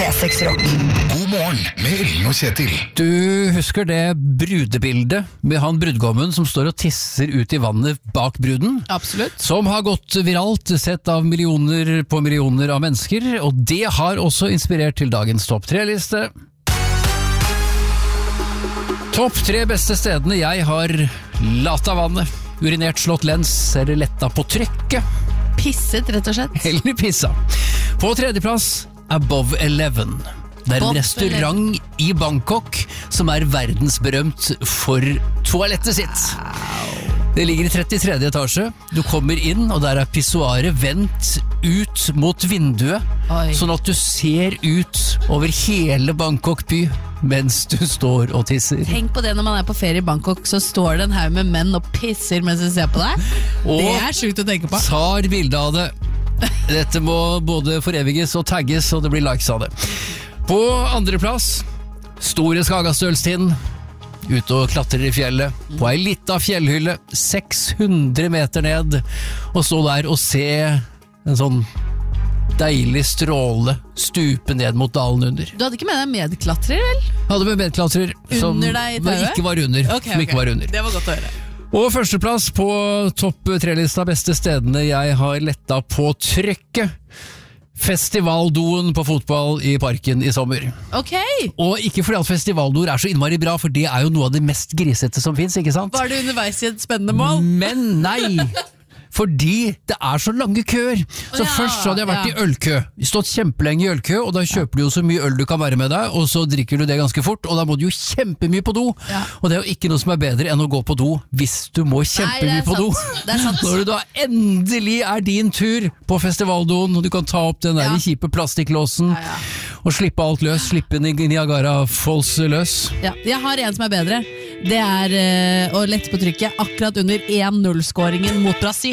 P6 Rock. God morgen med Ellen og Kjetil. Du husker det brudebildet med han brudgommen som står og tisser ut i vannet bak bruden? Absolutt. Som har gått viralt, sett av millioner på millioner av mennesker, og det har også inspirert til dagens topp 3-liste. Topp 3 beste stedene jeg har latt av vannet, urinert, slått lens eller letta på trykket. Pisset, rett og slett. Eller pissa. På 3. plass, Above 11. Det er en restaurant i Bangkok som er verdensberømt for toalettet sitt. Det ligger i 33. etasje. Du kommer inn, og der er pissoaret vendt ut mot vinduet, sånn at du ser ut over hele Bangkok by mens du står og tisser. Tenk på det når man er på ferie i Bangkok, så står det en haug med menn og pisser mens de ser på deg. Og det er sjukt å tenke på. Tar bilde av det. Dette må både foreviges og tagges, og det blir likes av det. På 2. plass, Store Skagastølstind. Ute og klatrer i fjellet, på ei lita fjellhylle, 600 meter ned, og stå der og se en sånn deilig stråle stupe ned mot dalen under. Du hadde ikke med deg medklatrer, vel? Jeg hadde med medklatrer som Under deg i tauet? ikke var under. Som ikke var under. Det var godt å høre. Og 1. plass på topp 3-lista beste stedene jeg har letta på trykket. Festivaldoen på fotball i parken i sommer. Ok. Og ikke fordi at festivaldoer er så innmari bra, for det er jo noe av det mest grisete som finnes, ikke sant? Var det underveis i et spennende mål? Men nei! Fordi det er så lange køer. Så først så hadde jeg vært i ølkø. Stått kjempelenge i ølkø, og da kjøper du jo så mye øl du kan være med deg, og så drikker du det ganske fort, og da må du jo kjempemye på do. Og det er jo ikke noe som er bedre enn å gå på do hvis du må kjempemye på do. Det er sant. Når det da endelig er din tur på festivaldoen, og du kan ta opp den der kjipe plastikklåsen og slippe alt løs, slippe Niagara Falls løs. Ja, jeg har en som er bedre. Det er å lette på trykket akkurat under 1-0-skåringen mot Brasil.